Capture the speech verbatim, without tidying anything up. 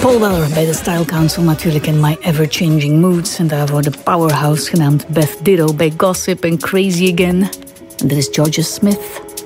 Paul Weller bij de Style Council natuurlijk in My Ever-Changing Moods. En daarvoor de powerhouse genaamd Beth Ditto bij Gossip en Crazy Again. En dit is Georgia Smith.